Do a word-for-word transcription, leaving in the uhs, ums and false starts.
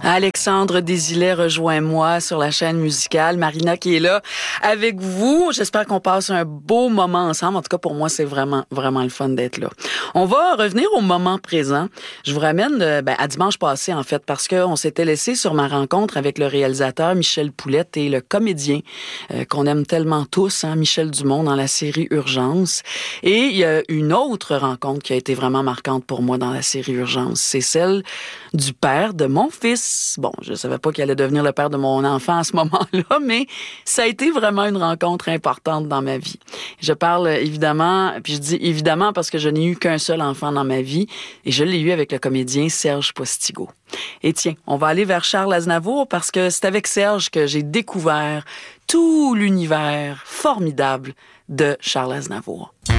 Alexandre Desilets, rejoins-moi sur la chaîne musicale. Marina qui est là avec vous. J'espère qu'on passe un beau moment ensemble. En tout cas, pour moi, c'est vraiment, vraiment le fun d'être là. On va revenir au moment présent. Je vous ramène ben, à dimanche passé, en fait, parce qu'on s'était laissé sur ma rencontre avec le réalisateur Michel Poulette et le comédien euh, qu'on aime tellement tous, hein, Michel Dumont, dans la série Urgence. Et il y a une autre rencontre qui a été vraiment marquante pour moi dans la série Urgence. C'est celle du père de mon fils. Bon, je savais pas qu'il allait devenir le père de mon enfant à ce moment-là, mais ça a été vraiment une rencontre importante dans ma vie. Je parle évidemment, puis je dis évidemment parce que je n'ai eu qu'un seul enfant dans ma vie, et je l'ai eu avec le comédien Serge Postigo. Et tiens, on va aller vers Charles Aznavour parce que c'est avec Serge que j'ai découvert tout l'univers formidable de Charles Aznavour.